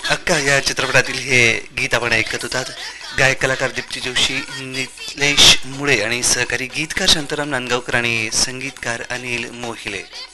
अक्का या चित्रपटातील हे गीत आपण ऐकत होतात. गायक कलाकार दीप्ती जोशी, निलेश मुळे आणि सहकारी गीतकार शांताराम नांदगावकर आणि संगीतकार अनिल मोहिले.